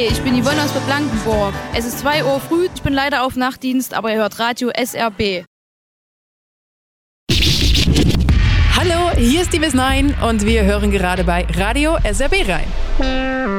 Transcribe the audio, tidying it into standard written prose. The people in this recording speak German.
Hey, ich bin Yvonne aus Bad Blankenburg. Es ist 2 Uhr früh, ich bin leider auf Nachtdienst, aber ihr hört Radio SRB. Hallo, hier ist die Miss 9 und wir hören gerade bei Radio SRB rein.